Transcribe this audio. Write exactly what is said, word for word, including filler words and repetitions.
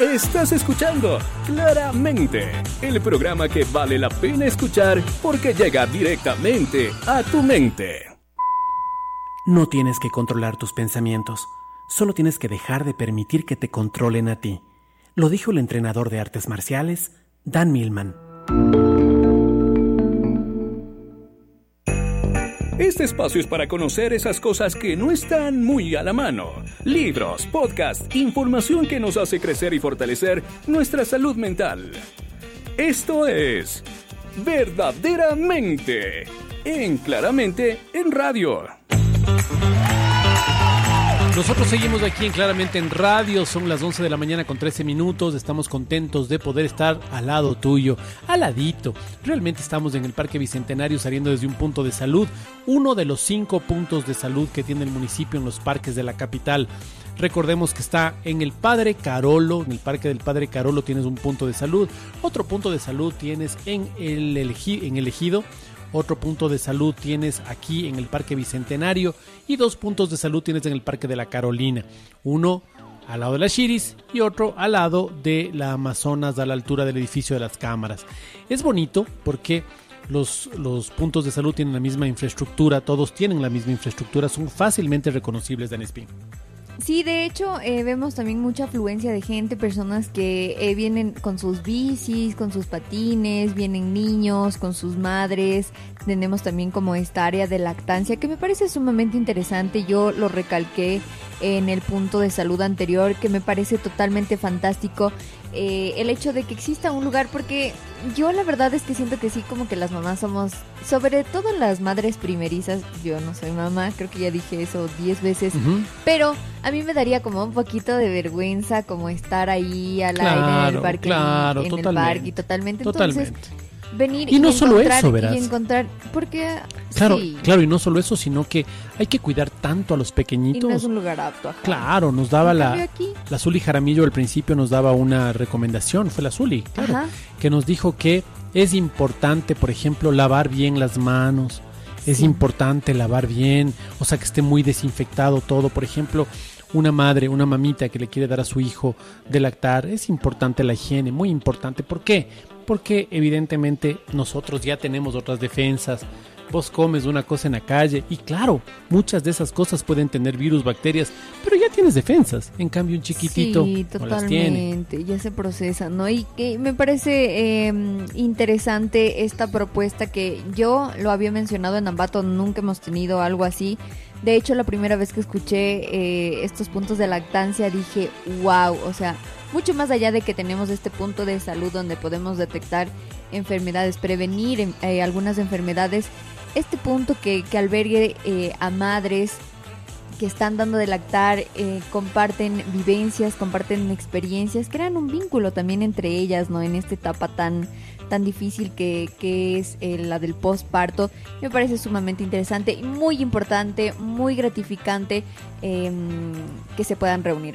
Estás escuchando Claramente, el programa que vale la pena escuchar porque llega directamente a tu mente. No tienes que controlar tus pensamientos, solo tienes que dejar de permitir que te controlen a ti. Lo dijo el entrenador de artes marciales, Dan Millman. Este espacio es para conocer esas cosas que no están muy a la mano. Libros, podcasts, información que nos hace crecer y fortalecer nuestra salud mental. Esto es Verdaderamente en Claramente en Radio. Nosotros seguimos aquí en Claramente en Radio, son las once de la mañana con trece minutos, estamos contentos de poder estar al lado tuyo, al ladito. Realmente estamos en el Parque Bicentenario saliendo desde un punto de salud, uno de los cinco puntos de salud que tiene el municipio en los parques de la capital. Recordemos que está en el Padre Carolo, en el Parque del Padre Carolo tienes un punto de salud, otro punto de salud tienes en el, Elegi- en el Ejido, otro punto de salud tienes aquí en el Parque Bicentenario y dos puntos de salud tienes en el Parque de la Carolina. Uno al lado de la Chiris y otro al lado de la Amazonas, a la altura del edificio de las cámaras. Es bonito porque los, los puntos de salud tienen la misma infraestructura, todos tienen la misma infraestructura, son fácilmente reconocibles, Dan Espín. Sí, de hecho, eh, vemos también mucha afluencia de gente, personas que eh, vienen con sus bicis, con sus patines, vienen niños, con sus madres. Tenemos también como esta área de lactancia que me parece sumamente interesante. Yo lo recalqué en el punto de salud anterior, que me parece totalmente fantástico eh, el hecho de que exista un lugar, porque yo la verdad es que siento que sí, como que las mamás somos, sobre todo las madres primerizas, yo no soy mamá, creo que ya dije eso diez veces, uh-huh. Pero a mí me daría como un poquito de vergüenza como estar ahí al claro, aire en el parque, claro, en totalmente, el parque y totalmente, entonces totalmente. Venir y no y solo encontrar, eso, verás. Y encontrar, porque claro, sí. claro, y no solo eso, sino que hay que cuidar tanto a los pequeñitos. Y no es un lugar apto. Ajá. Claro, nos daba la, aquí? la Zuli Jaramillo al principio nos daba una recomendación, fue la Zuli, claro, Ajá. que nos dijo que es importante, por ejemplo, lavar bien las manos, es sí. importante lavar bien, o sea, que esté muy desinfectado todo, por ejemplo. Una madre, una mamita que le quiere dar a su hijo de lactar, es importante la higiene, muy importante. ¿Por qué? Porque evidentemente nosotros ya tenemos otras defensas. Vos comes una cosa en la calle y claro, muchas de esas cosas pueden tener virus, bacterias, pero ya tienes defensas. En cambio un chiquitito sí, no las tiene. Totalmente, ya se procesan, ¿no? Y que me parece eh, interesante esta propuesta que yo lo había mencionado en Ambato, nunca hemos tenido algo así. De hecho, la primera vez que escuché eh, estos puntos de lactancia dije, wow, o sea, mucho más allá de que tenemos este punto de salud donde podemos detectar enfermedades, prevenir eh, algunas enfermedades, este punto que, que albergue eh, a madres que están dando de lactar, eh, comparten vivencias, comparten experiencias, crean un vínculo también entre ellas, ¿no? En esta etapa tan... tan difícil que, que es eh, la del postparto. Me parece sumamente interesante y muy importante, muy gratificante eh, que se puedan reunir.